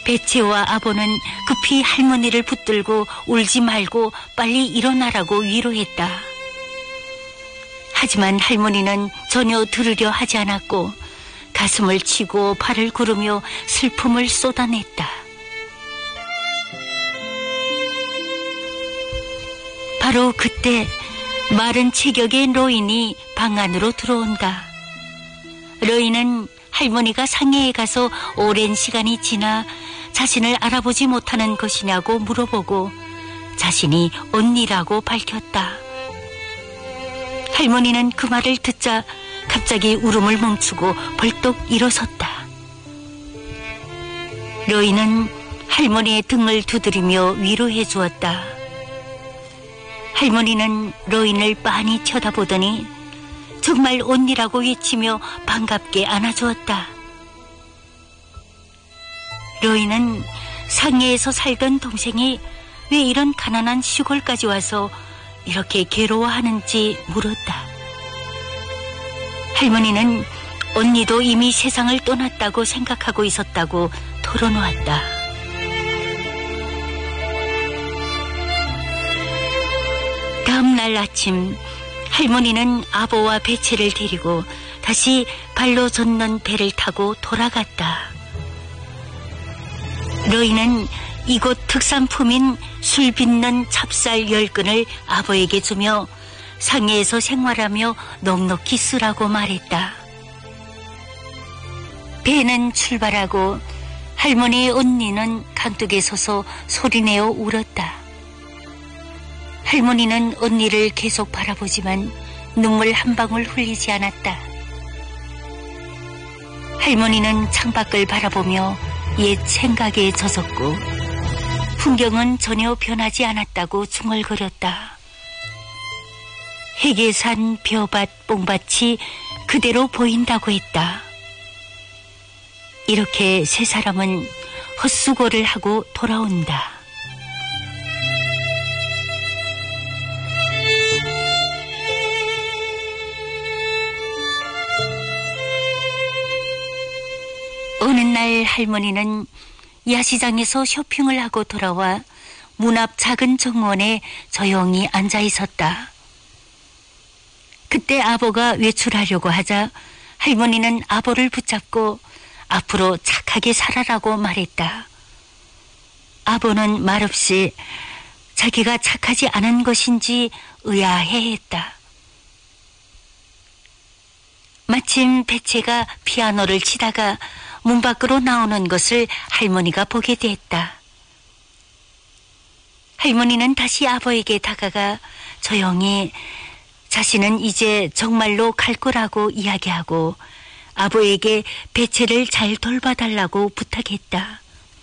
배채와 아보는 급히 할머니를 붙들고 울지 말고 빨리 일어나라고 위로했다. 하지만 할머니는 전혀 들으려 하지 않았고 가슴을 치고 발을 구르며 슬픔을 쏟아냈다. 바로 그때 마른 체격의 로인이 방 안으로 들어온다. 로인은 할머니가 상해에 가서 오랜 시간이 지나 자신을 알아보지 못하는 것이냐고 물어보고 자신이 언니라고 밝혔다. 할머니는 그 말을 듣자 갑자기 울음을 멈추고 벌떡 일어섰다. 로인은 할머니의 등을 두드리며 위로해 주었다. 할머니는 로인을 빤히 쳐다보더니 정말 언니라고 외치며 반갑게 안아주었다. 로인은 상해에서 살던 동생이 왜 이런 가난한 시골까지 와서 이렇게 괴로워하는지 물었다. 할머니는 언니도 이미 세상을 떠났다고 생각하고 있었다고 털어놓았다. 다음 날 아침 할머니는 아보와 배채를 데리고 다시 발로 젓는 배를 타고 돌아갔다. 로이는 이곳 특산품인 술 빚는 찹쌀 10근을 아버에게 주며 상해에서 생활하며 넉넉히 쓰라고 말했다. 배는 출발하고 할머니의 언니는 강둑에 서서 소리내어 울었다. 할머니는 언니를 계속 바라보지만 눈물 한 방울 흘리지 않았다. 할머니는 창밖을 바라보며 옛 생각에 젖었고 풍경은 전혀 변하지 않았다고 중얼거렸다. 해계산, 벼밭, 뽕밭이 그대로 보인다고 했다. 이렇게 세 사람은 헛수고를 하고 돌아온다. 어느 날 할머니는 야시장에서 쇼핑을 하고 돌아와 문 앞 작은 정원에 조용히 앉아 있었다. 그때 아버가 외출하려고 하자 할머니는 아버를 붙잡고 앞으로 착하게 살아라고 말했다. 아버는 말없이 자기가 착하지 않은 것인지 의아해했다. 마침 배채가 피아노를 치다가 문 밖으로 나오는 것을 할머니가 보게 됐다. 할머니는 다시 아버에게 다가가 조용히 자신은 이제 정말로 갈 거라고 이야기하고 아버에게 배채를 잘 돌봐달라고 부탁했다.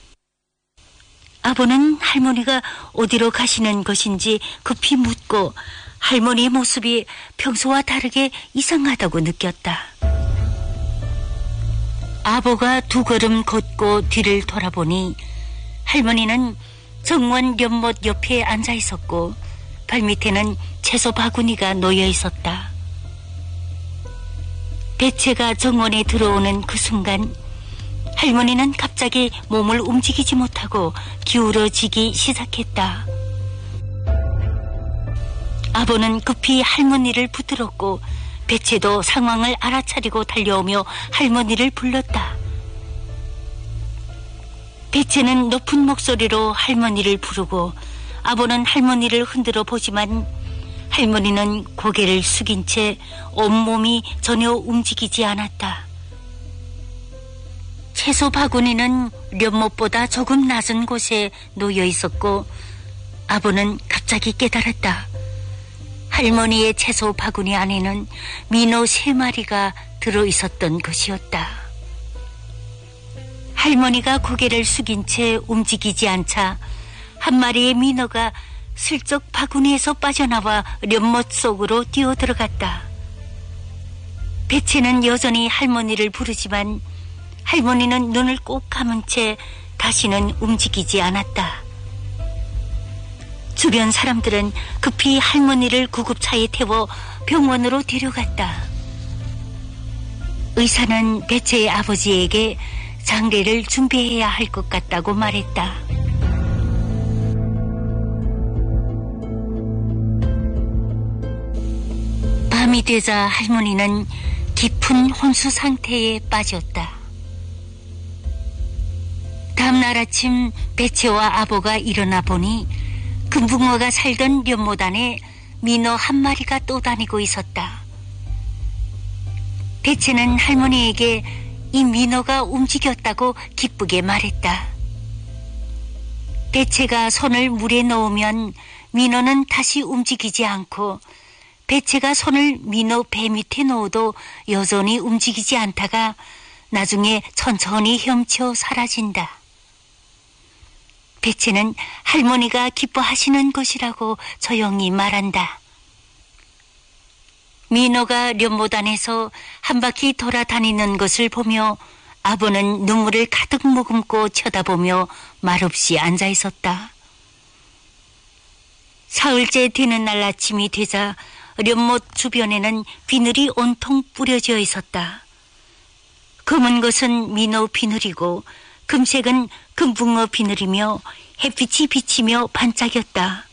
아버는 할머니가 어디로 가시는 것인지 급히 묻고 할머니의 모습이 평소와 다르게 이상하다고 느꼈다. 아버가 두 걸음 걷고 뒤를 돌아보니 할머니는 정원 연못 옆에 앉아 있었고 발밑에는 채소 바구니가 놓여 있었다. 배채가 정원에 들어오는 그 순간 할머니는 갑자기 몸을 움직이지 못하고 기울어지기 시작했다. 아버는 급히 할머니를 붙들었고 배채도 상황을 알아차리고 달려오며 할머니를 불렀다. 배채는 높은 목소리로 할머니를 부르고 아버는 할머니를 흔들어 보지만 할머니는 고개를 숙인 채 온몸이 전혀 움직이지 않았다. 채소 바구니는 연못보다 조금 낮은 곳에 놓여 있었고 아버는 갑자기 깨달았다. 할머니의 채소 바구니 안에는 민어 3마리가 들어있었던 것이었다. 할머니가 고개를 숙인 채 움직이지 않자 한 마리의 민어가 슬쩍 바구니에서 빠져나와 연못 속으로 뛰어들어갔다. 배채는 여전히 할머니를 부르지만 할머니는 눈을 꼭 감은 채 다시는 움직이지 않았다. 주변 사람들은 급히 할머니를 구급차에 태워 병원으로 데려갔다. 의사는 배채의 아버지에게 장례를 준비해야 할 것 같다고 말했다. 밤이 되자 할머니는 깊은 혼수 상태에 빠졌다. 다음날 아침 배채와 아보가 일어나 보니 금붕어가 살던 연못 안에 민어 한 마리가 떠다니고 있었다. 배채는 할머니에게 이 민어가 움직였다고 기쁘게 말했다. 배채가 손을 물에 넣으면 민어는 다시 움직이지 않고 배채가 손을 민어 배 밑에 넣어도 여전히 움직이지 않다가 나중에 천천히 헤엄쳐 사라진다. 배채는 할머니가 기뻐하시는 것이라고 조용히 말한다. 민어가 연못 안에서 한 바퀴 돌아다니는 것을 보며 아버는 눈물을 가득 머금고 쳐다보며 말없이 앉아 있었다. 사흘째 되는 날 아침이 되자 연못 주변에는 비늘이 온통 뿌려져 있었다. 검은 것은 민어 비늘이고 금색은 금붕어 비늘이며 햇빛이 비치며 반짝였다.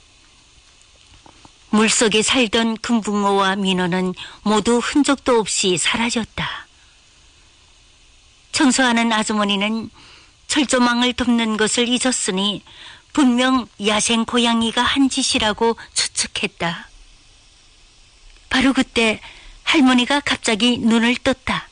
물속에 살던 금붕어와 민어는 모두 흔적도 없이 사라졌다. 청소하는 아주머니는 철조망을 덮는 것을 잊었으니 분명 야생 고양이가 한 짓이라고 추측했다. 바로 그때 할머니가 갑자기 눈을 떴다.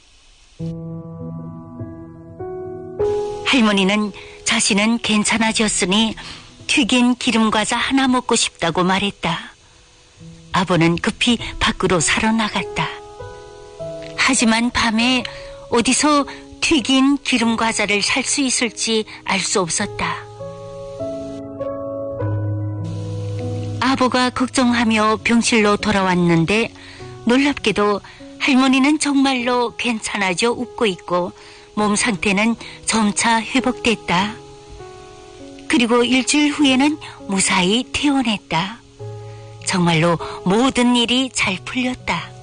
할머니는 자신은 괜찮아졌으니 튀긴 기름과자 하나 먹고 싶다고 말했다. 아버는 급히 밖으로 사러 나갔다. 하지만 밤에 어디서 튀긴 기름과자를 살 수 있을지 알 수 없었다. 아버가 걱정하며 병실로 돌아왔는데 놀랍게도 할머니는 정말로 괜찮아져 웃고 있고 몸 상태는 점차 회복됐다. 그리고 일주일 후에는 무사히 퇴원했다. 정말로 모든 일이 잘 풀렸다.